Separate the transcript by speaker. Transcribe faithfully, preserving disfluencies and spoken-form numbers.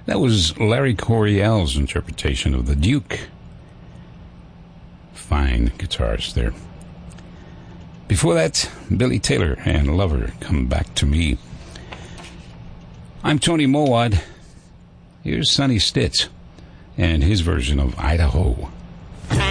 Speaker 1: That was Larry Coryell's interpretation of The Duke. Fine guitarist there. Before that, Billy Taylor and Lover, Come Back to Me. I'm Tony Mowad. Here's Sonny Stitt and his version of Idaho.